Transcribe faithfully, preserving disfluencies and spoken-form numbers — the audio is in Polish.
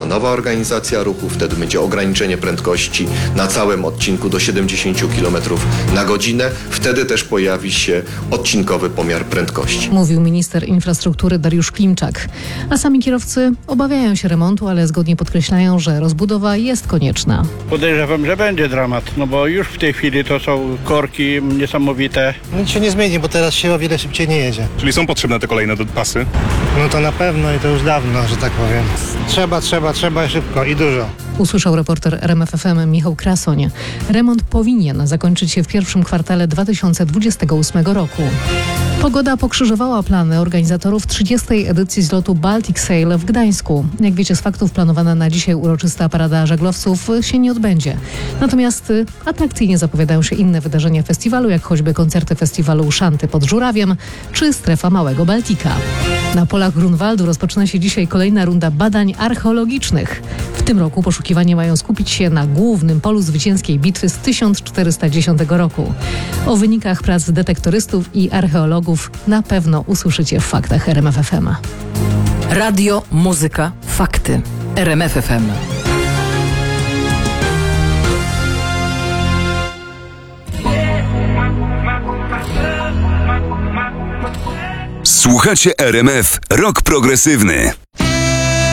nowa organizacja ruchu, wtedy będzie ograniczenie prędkości na całym odcinku do siedemdziesiąt kilometrów na godzinę. Wtedy też pojawi się odcinkowy pomiar prędkości. Mówił minister infrastruktury Dariusz Klimczak. A sami kierowcy obawiają się remontu, ale zgodnie podkreślają, że rozbudowa jest konieczna. Podejrzewam, że będzie dramat, no bo już w tej chwili to są korki niesamowite. Nic się nie zmieni, bo teraz się o wiele szybciej nie jedzie. Czyli są potrzebne te kolejne pasy? No to na pewno i to już dawno, że tak powiem. Trzeba, trzeba, trzeba i szybko i dużo. Usłyszał reporter R M F F M Michał Krasoń. Remont powinien zakończyć się w pierwszym kwartale dwa tysiące dwudziestego ósmego roku. Pogoda pokrzyżowała plany organizatorów trzydziestej edycji zlotu Baltic Sail w Gdańsku. Jak wiecie z faktów, planowana na dzisiaj uroczysta parada żaglowców się nie odbędzie. Natomiast atrakcyjnie zapowiadają się inne wydarzenia festiwalu, jak choćby koncerty festiwalu Szanty pod Żurawiem czy Strefa Małego Baltika. Na polach Grunwaldu rozpoczyna się dzisiaj kolejna runda badań archeologicznych. W tym roku poszukiwania mają skupić się na głównym polu zwycięskiej bitwy z tysiąc czterysta dziesiątego roku. O wynikach prac detektorystów i archeologów na pewno usłyszycie w faktach R M F F M. Radio, muzyka, fakty. R M F F M. Słuchacie R M F Rock Progresywny.